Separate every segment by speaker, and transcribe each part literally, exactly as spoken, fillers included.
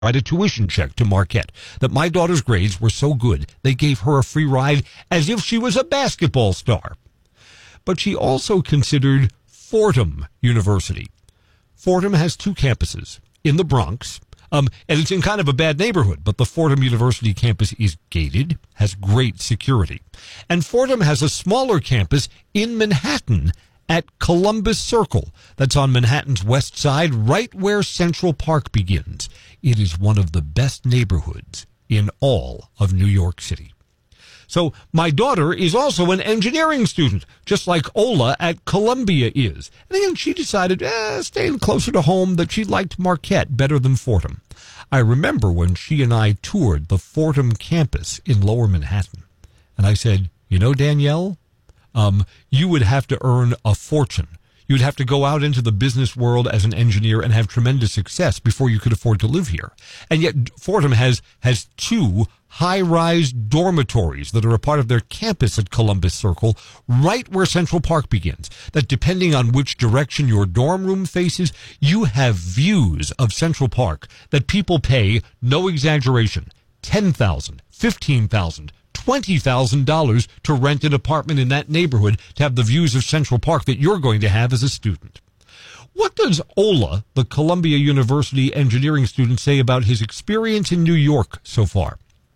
Speaker 1: write a tuition check to Marquette, that my daughter's grades were so good they gave her a free ride as if she was a basketball star. But she also considered Fordham University. Fordham has two campuses in the Bronx, um, and it's in kind of a bad neighborhood, but the Fordham University campus is gated, has great security. And Fordham has a smaller campus in Manhattan at Columbus Circle. That's on Manhattan's west side, right where Central Park begins. It is one of the best neighborhoods in all of New York City. So my daughter is also an engineering student, just like Ola at Columbia is. And again, she decided, eh, staying closer to home, that she liked Marquette better than Fordham. I remember when she and I toured the Fordham campus in Lower Manhattan. And I said, you know, Danielle, Um, you would have to earn a fortune. You'd have to go out into the business world as an engineer and have tremendous success before you could afford to live here. And yet Fordham has, has two high-rise dormitories that are a part of their campus at Columbus Circle, right where Central Park begins. That depending on which direction your dorm room faces, you have views of Central Park that people pay, no exaggeration, ten thousand dollars, fifteen thousand dollars, twenty thousand dollars to rent an apartment in that neighborhood to have the views of Central Park that you're going to have as a student. What does Ola, the Columbia University engineering student, say about his experience in New York so far?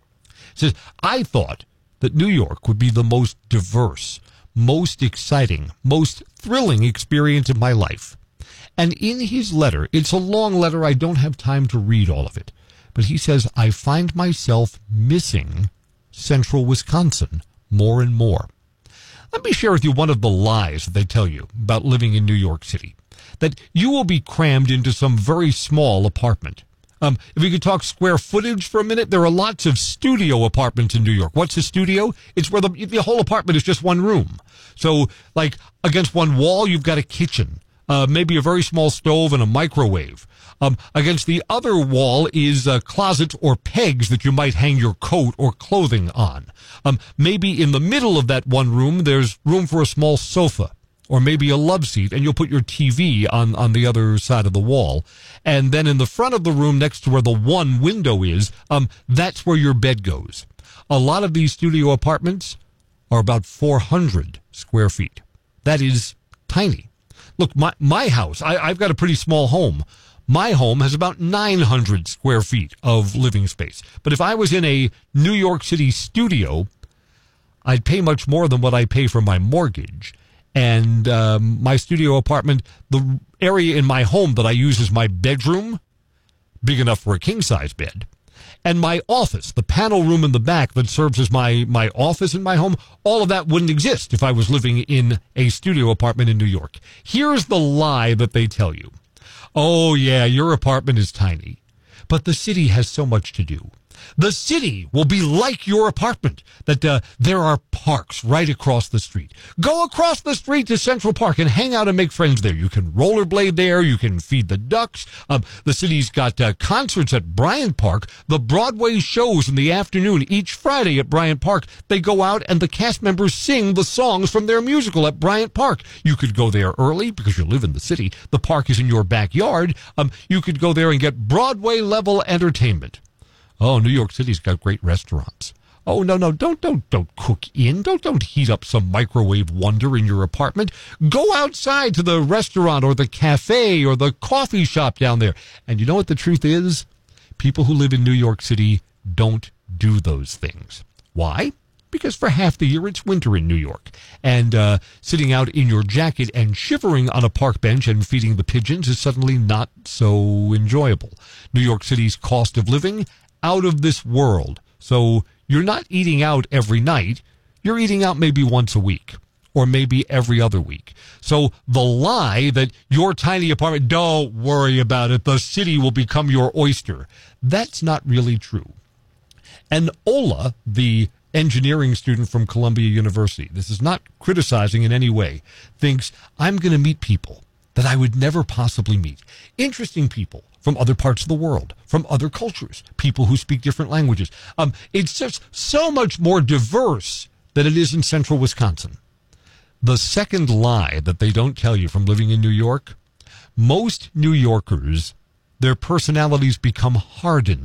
Speaker 1: He says, I thought that New York would be the most diverse, most exciting, most thrilling experience of my life. And in his letter, it's a long letter, I don't have time to read all of it, but he says, I find myself missing Central Wisconsin more and more. Let me share with you one of the lies that they tell you about living in New York City. That you will be crammed into some very small apartment. Um, if we could talk square footage for a minute, there are lots of studio apartments in New York. What's a studio? It's where the, the whole apartment is just one room. So, like, against one wall, you've got a kitchen, uh, maybe a very small stove and a microwave. Um, against the other wall is uh, closets or pegs that you might hang your coat or clothing on. Um, maybe in the middle of that one room, there's room for a small sofa or maybe a love seat, and you'll put your T V on, on the other side of the wall. And then in the front of the room next to where the one window is, um, that's where your bed goes. A lot of these studio apartments are about four hundred square feet. That is tiny. Look, my, my house, I, I've got a pretty small home. My home has about nine hundred square feet of living space. But if I was in a New York City studio, I'd pay much more than what I pay for my mortgage. And um, my studio apartment, the area in my home that I use as my bedroom, big enough for a king-size bed, and my office, the panel room in the back that serves as my, my office in my home, all of that wouldn't exist if I was living in a studio apartment in New York. Here's the lie that they tell you. Oh, yeah, your apartment is tiny, but the city has so much to do. The city will be like your apartment, that uh, there are parks right across the street. Go across the street to Central Park and hang out and make friends there. You can rollerblade there. You can feed the ducks. Um, the city's got uh, concerts at Bryant Park. The Broadway shows in the afternoon each Friday at Bryant Park. They go out and the cast members sing the songs from their musical at Bryant Park. You could go there early because you live in the city. The park is in your backyard. Um, you could go there and get Broadway-level entertainment. Oh, New York City's got great restaurants. Oh, no, no, don't, don't, don't cook in. Don't, don't heat up some microwave wonder in your apartment. Go outside to the restaurant or the cafe or the coffee shop down there. And you know what the truth is? People who live in New York City don't do those things. Why? Because for half the year it's winter in New York. And uh, sitting out in your jacket and shivering on a park bench and feeding the pigeons is suddenly not so enjoyable. New York City's cost of living, out of this world. So you're not eating out every night. You're eating out maybe once a week or maybe every other week. So the lie that your tiny apartment, don't worry about it, the city will become your oyster, that's not really true. And Ola, the engineering student from Columbia University, this is not criticizing in any way, thinks, I'm going to meet people that I would never possibly meet. Interesting people from other parts of the world, from other cultures, people who speak different languages. Um, it's just so much more diverse than it is in central Wisconsin. The second lie that they don't tell you from living in New York, most New Yorkers their personalities become hardened